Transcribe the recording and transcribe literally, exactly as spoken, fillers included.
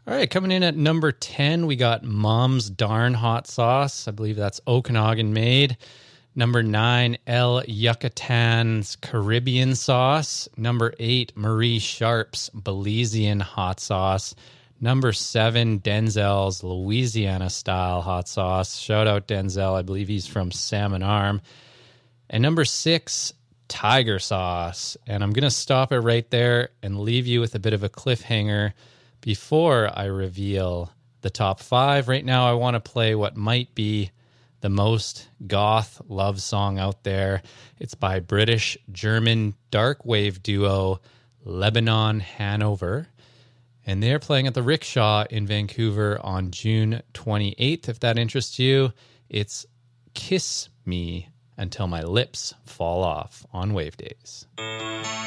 All right, coming in at number ten, we got Mom's Darn Hot Sauce. I believe that's Okanagan made. Number nine, El Yucatan's Caribbean Sauce. Number eight, Marie Sharp's Belizean Hot Sauce. Number seven, Denzel's Louisiana-style hot sauce. Shout out Denzel. I believe he's from Salmon Arm. And number six, Tiger Sauce. And I'm going to stop it right there and leave you with a bit of a cliffhanger before I reveal the top five. Right now, I want to play what might be the most goth love song out there. It's by British-German dark wave duo Lebanon Hanover. And they're playing at the Rickshaw in Vancouver on June twenty-eighth. If that interests you, it's Kiss Me Until My Lips Fall Off on Wave Days.